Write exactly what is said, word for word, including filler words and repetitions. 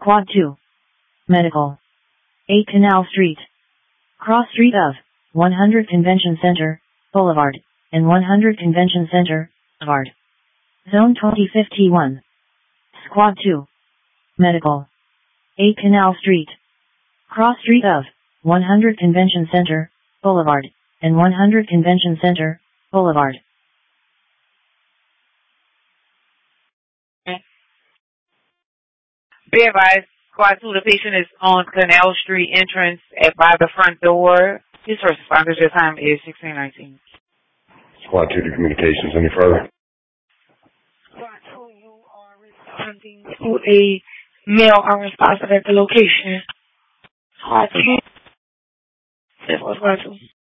Squad two. Medical. eight Canal Street. Cross Street of one hundred Convention Center, Boulevard, and one hundred Convention Center, Boulevard. Zone twenty fifty-one. Squad two. Medical. eight Canal Street. Cross Street of one hundred Convention Center, Boulevard, and one hundred Convention Center, Boulevard. Be advised, Squad two, the patient is on Canal Street entrance at by the front door. His first responders, your time is sixteen nineteen. Squad two to communications. Any further? Squad two, you are responding to a male unresponsive at the location. Squad two. Squad two.